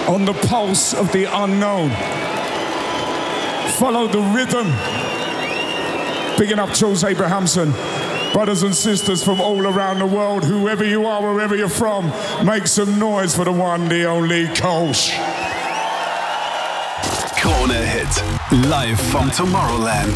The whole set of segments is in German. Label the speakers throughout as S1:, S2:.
S1: on the pulse of the unknown. Follow the rhythm. Bigging up Jules Abrahamson. Brothers and sisters from all around the world, whoever you are, wherever you're from, make some noise for the one, the only Kolsch.
S2: Krone Hit, live vom Tomorrowland.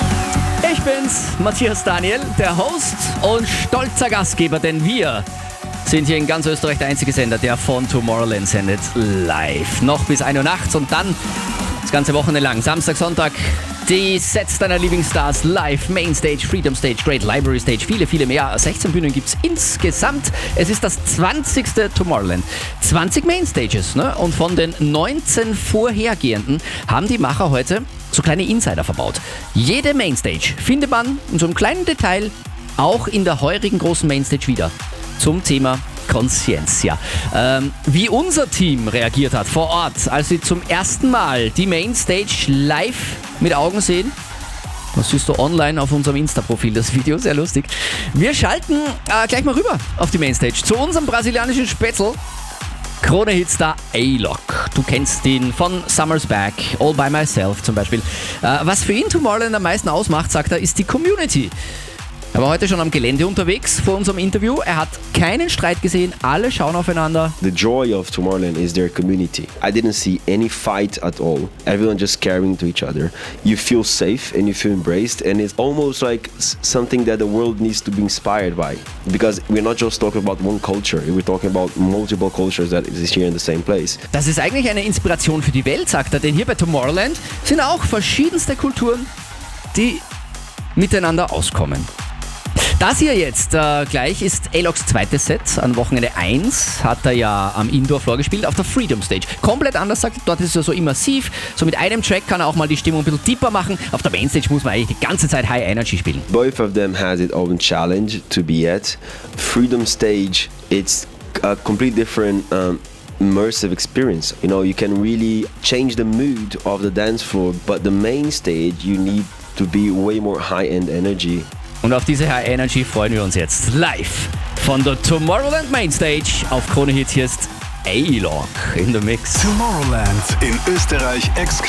S3: Ich bin's, Matthias Daniel, der Host und stolzer Gastgeber, denn wir sind hier in ganz Österreich der einzige Sender, der von Tomorrowland sendet live. Noch bis 1 Uhr nachts und dann das ganze Wochenende lang, Samstag, Sonntag, die Sets deiner Lieblingsstars live, Mainstage, Freedom Stage, Great Library Stage, viele, viele mehr. 16 Bühnen gibt's insgesamt. Es ist das 20. Tomorrowland. 20 Mainstages, ne? Und von den 19 vorhergehenden haben die Macher heute so kleine Insider verbaut. Jede Mainstage findet man in so einem kleinen Detail auch in der heurigen großen Mainstage wieder zum Thema Conscientia. Wie unser Team reagiert hat vor Ort, als sie zum ersten Mal die Mainstage live mit Augen sehen. Das siehst du online auf unserem Insta-Profil, das Video, sehr lustig. Wir schalten gleich mal rüber auf die Mainstage zu unserem brasilianischen Spätzl. Krone-Hitstar A-Lock. Du kennst ihn von Summer's Back, All By Myself zum Beispiel. Was für ihn Tomorrowland am meisten ausmacht, sagt er, ist die Community. Er war heute schon am Gelände unterwegs vor unserem Interview. Er hat keinen Streit gesehen, alle schauen aufeinander.
S4: The joy of Tomorrowland is their community. I didn't see any fight at all. Everyone just caring to each other. You feel safe and you feel embraced, and it's almost like something that the world needs to be inspired by. Because we're not just talking about one culture, we're talking about multiple cultures that exist here in the same place.
S3: Das ist eigentlich eine Inspiration für die Welt, sagt er, denn hier bei Tomorrowland sind auch verschiedenste Kulturen, die miteinander auskommen. Das hier jetzt gleich ist A-Locks zweites Set. An Wochenende 1 hat er ja am Indoor-Floor gespielt, auf der Freedom Stage. Komplett anders, sagt er, dort ist er so immersiv. So mit einem Track kann er auch mal die Stimmung ein bisschen deeper machen. Auf der Mainstage muss man eigentlich die ganze Zeit High Energy spielen.
S4: Both of them has its own challenge to be at. Freedom Stage, it's a completely different immersive experience. You know, you can really change the mood of the dance floor, but the main stage, you need to be way more high-end energy.
S3: Und auf diese High Energy freuen wir uns jetzt live von der Tomorrowland Mainstage auf Krone Hit. Hier ist A-Lock in the Mix.
S2: Tomorrowland in Österreich exklusiv.